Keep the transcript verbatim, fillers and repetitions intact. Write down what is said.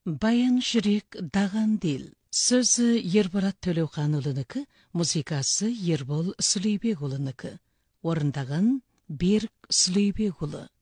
Баян жүрек даған дил. Сөзі Ербарат Төлеуханұлынікі, музыкасы Ербол Сүлейбекұлынікі. Орындаған Берік Сүлейбекұлы.